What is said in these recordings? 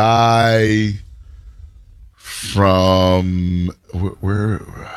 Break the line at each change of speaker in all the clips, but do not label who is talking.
guy from where?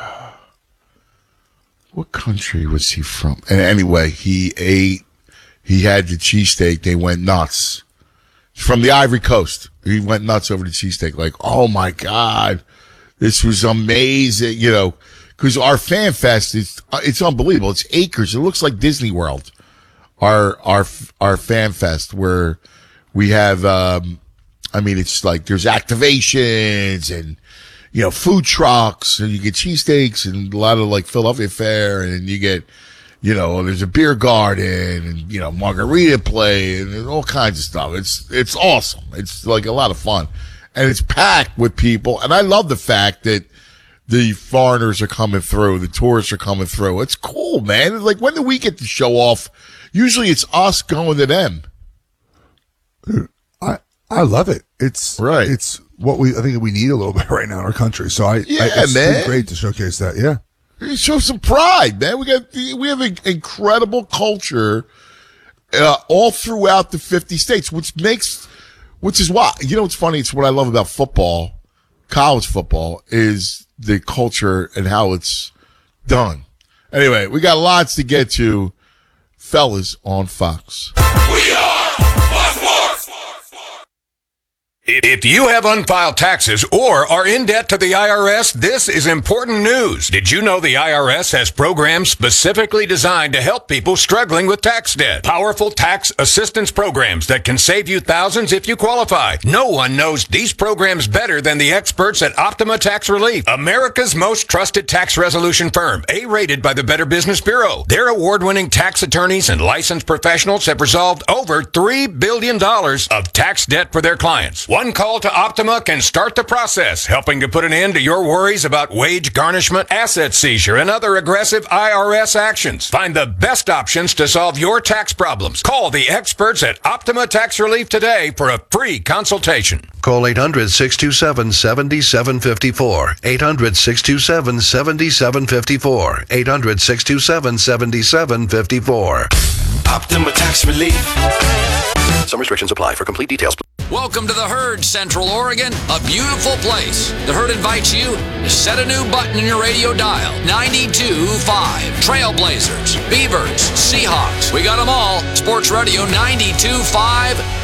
What country was he from? Anyway, he had the cheesesteak. They went nuts. From the Ivory Coast. He went nuts over the cheesesteak. Like, oh my God, this was amazing. You know, because our Fan Fest it's unbelievable. It's acres. It looks like Disney World. Our Fan Fest, where we have, it's like there's activations and, you know, food trucks, and you get cheesesteaks and a lot of like Philadelphia fare, and you get, you know, there's a beer garden and, you know, margarita play and all kinds of stuff. It's awesome. It's like a lot of fun, and it's packed with people. And I love the fact that the foreigners are coming through, the tourists are coming through. It's cool, man. It's like, when do we get to show off? Usually it's us going to them.
I love it. It's
right.
It's what I think we need a little bit right now in our country. So
it's
been great to showcase that. Yeah.
Show some pride, man. We have an incredible culture, all throughout the 50 states, which is why, you know, it's funny. It's what I love about football, college football, is the culture and how it's done. Anyway, we got lots to get to, fellas, on Fox.
We are Fox Sports. If you have unfiled taxes or are in debt to the IRS, this is important news. Did you know the IRS has programs specifically designed to help people struggling with tax debt? Powerful tax assistance programs that can save you thousands if you qualify. No one knows these programs better than the experts at Optima Tax Relief, America's most trusted tax resolution firm, A-rated by the Better Business Bureau. Their award-winning tax attorneys and licensed professionals have resolved over $3 billion of tax debt for their clients. One call to Optima can start the process, helping to put an end to your worries about wage garnishment, asset seizure, and other aggressive IRS actions. Find the best options to solve your tax problems. Call the experts at Optima Tax Relief today for a free consultation.
Call 800-627-7754. 800-627-7754. 800-627-7754.
Optima Tax Relief.
Some restrictions apply. For complete details,
Welcome to the Herd, Central Oregon, a beautiful place. The Herd invites you to set a new button in your radio dial. 92.5. Trailblazers, Beavers, Seahawks. We got them all. Sports Radio 92.5.